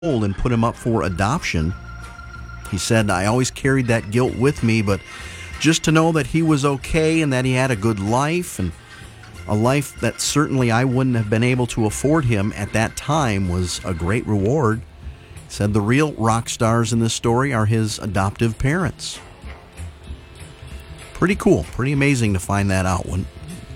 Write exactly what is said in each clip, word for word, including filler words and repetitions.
old and put him up for adoption. He said, I always carried that guilt with me, but just to know that he was okay and that he had a good life, and a life that certainly I wouldn't have been able to afford him at that time, was a great reward. He said the real rock stars in this story are his adoptive parents. Pretty cool. Pretty amazing to find that out. When,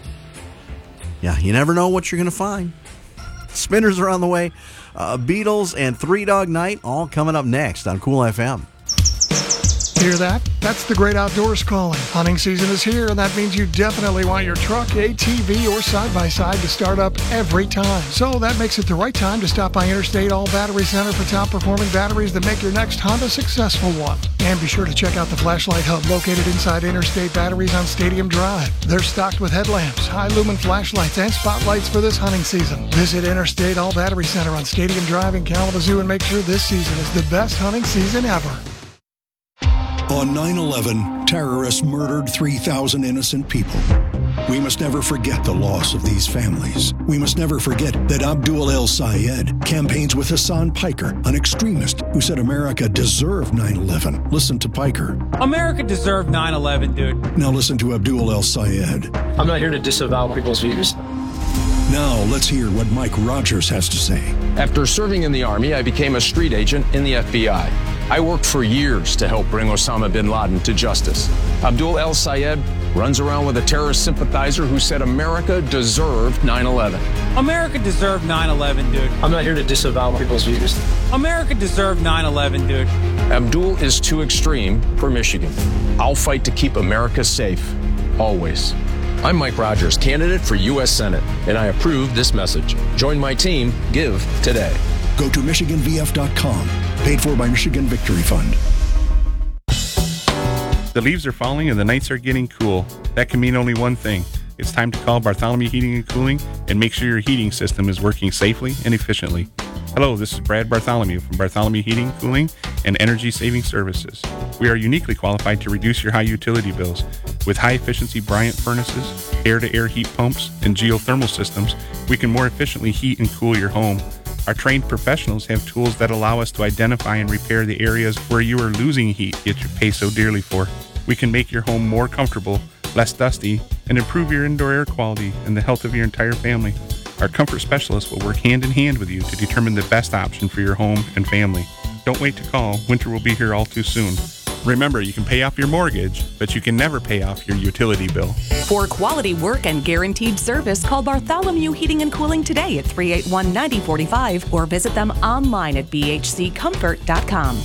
yeah, you never know what you're going to find. Spinners are on the way. Uh, Beatles and Three Dog Night all coming up next on Cool F M. Hear that? That's the great outdoors calling. Hunting season is here, and that means you definitely want your truck, A T V, or side-by-side to start up every time. So that makes it the right time to stop by Interstate All Battery Center for top-performing batteries that make your next Honda a successful one. And be sure to check out the Flashlight Hub located inside Interstate Batteries on Stadium Drive. They're stocked with headlamps, high-lumen flashlights, and spotlights for this hunting season. Visit Interstate All Battery Center on Stadium Drive in Kalamazoo and make sure this season is the best hunting season ever. On nine eleven, terrorists murdered three thousand innocent people. We must never forget the loss of these families. We must never forget that Abdul El-Sayed campaigns with Hassan Piker, an extremist who said America deserved nine eleven. Listen to Piker. America deserved nine eleven, dude. Now listen to Abdul El-Sayed. I'm not here to disavow people's views. Now let's hear what Mike Rogers has to say. After serving in the Army, I became a street agent in the F B I. I worked for years to help bring Osama bin Laden to justice. Abdul El-Sayed runs around with a terrorist sympathizer who said America deserved nine eleven. America deserved nine eleven, dude. I'm not here to disavow people's views. America deserved nine eleven, dude. Abdul is too extreme for Michigan. I'll fight to keep America safe, always. I'm Mike Rogers, candidate for U S Senate, and I approve this message. Join my team. Give today. Go to Michigan V F dot com. Paid for by Michigan Victory Fund. The leaves are falling and the nights are getting cool. That can mean only one thing. It's time to call Bartholomew Heating and Cooling and make sure your heating system is working safely and efficiently. Hello, this is Brad Bartholomew from Bartholomew Heating, Cooling, and Energy Saving Services. We are uniquely qualified to reduce your high utility bills. With high-efficiency Bryant furnaces, air-to-air heat pumps, and geothermal systems, we can more efficiently heat and cool your home. Our trained professionals have tools that allow us to identify and repair the areas where you are losing heat yet you pay so dearly for. We can make your home more comfortable, less dusty, and improve your indoor air quality and the health of your entire family. Our comfort specialists will work hand in hand with you to determine the best option for your home and family. Don't wait to call. Winter will be here all too soon. Remember, you can pay off your mortgage, but you can never pay off your utility bill. For quality work and guaranteed service, call Bartholomew Heating and Cooling today at three eight one, nine zero four five or visit them online at b h c comfort dot com.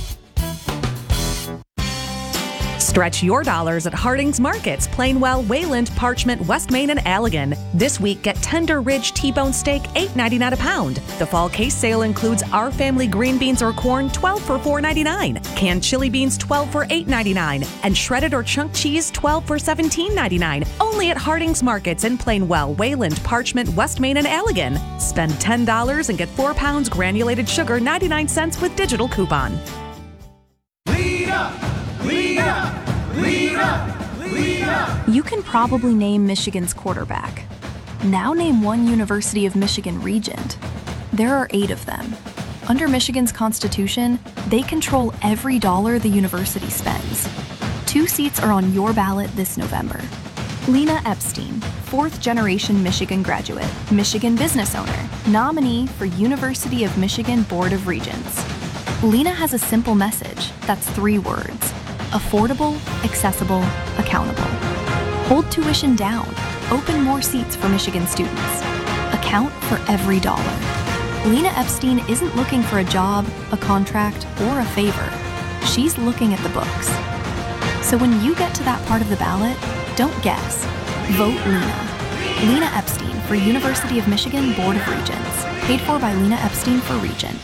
Stretch your dollars at Harding's Markets, Plainwell, Wayland, Parchment, West Main, and Allegan. This week, get Tender Ridge T-bone steak, eight ninety-nine a pound. The fall case sale includes Our Family green beans or corn, twelve for four ninety-nine. Canned chili beans, twelve for eight ninety-nine. And shredded or chunk cheese, twelve for seventeen ninety-nine. Only at Harding's Markets in Plainwell, Wayland, Parchment, West Main, and Allegan. Spend ten dollars and get four pounds granulated sugar, ninety-nine cents with digital coupon. Lead up! Lead up! Lead up! Lead up! You can probably name Michigan's quarterback. Now name one University of Michigan regent. There are eight of them. Under Michigan's Constitution, they control every dollar the university spends. Two seats are on your ballot this November. Lena Epstein, fourth-generation Michigan graduate, Michigan business owner, nominee for University of Michigan Board of Regents. Lena has a simple message that's three words. Affordable, accessible, accountable. Hold tuition down. Open more seats for Michigan students. Account for every dollar. Lena Epstein isn't looking for a job, a contract, or a favor. She's looking at the books. So when you get to that part of the ballot, don't guess. Vote Lena. Lena Epstein for University of Michigan Board of Regents. Paid for by Lena Epstein for Regent.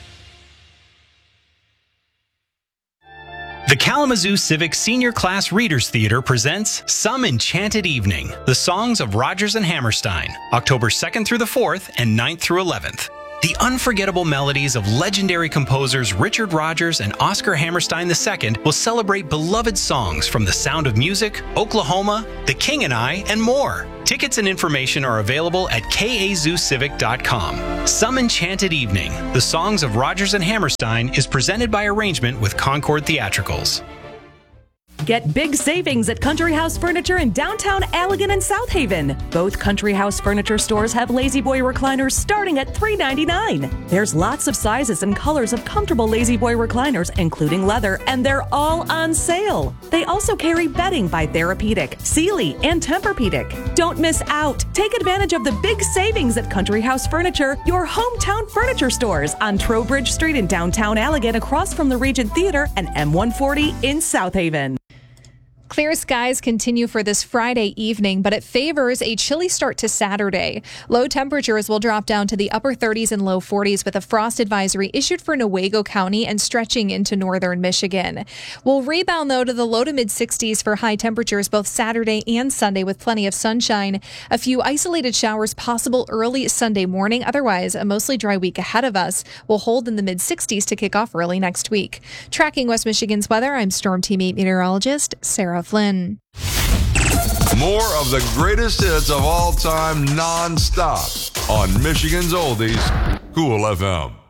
The Kalamazoo Civic Senior Class Readers Theater presents Some Enchanted Evening, the songs of Rodgers and Hammerstein, October second through the fourth and ninth through eleventh. The unforgettable melodies of legendary composers Richard Rodgers and Oscar Hammerstein the Second will celebrate beloved songs from The Sound of Music, Oklahoma, The King and I, and more. Tickets and information are available at k a zoo civic dot com. Some Enchanted Evening, The Songs of Rodgers and Hammerstein, is presented by arrangement with Concord Theatricals. Get big savings at Country House Furniture in downtown Allegan and South Haven. Both Country House Furniture stores have Lazy Boy recliners starting at three ninety-nine. There's lots of sizes and colors of comfortable Lazy Boy recliners, including leather, and they're all on sale. They also carry bedding by Therapeutic, Sealy, and Tempur-Pedic. Don't miss out. Take advantage of the big savings at Country House Furniture, your hometown furniture stores on Trowbridge Street in downtown Allegan, across from the Regent Theater, and M one forty in South Haven. Clear skies continue for this Friday evening, but it favors a chilly start to Saturday. Low temperatures will drop down to the upper thirties and low forties with a frost advisory issued for Newaygo County and stretching into northern Michigan. We'll rebound, though, to the low to mid sixties for high temperatures both Saturday and Sunday with plenty of sunshine. A few isolated showers possible early Sunday morning. Otherwise, a mostly dry week ahead of us. We'll hold in the mid sixties to kick off early next week. Tracking West Michigan's weather, I'm Storm Team eight meteorologist Sarah Flynn. More of the greatest hits of all time non-stop on Michigan's Oldies, Cool F M.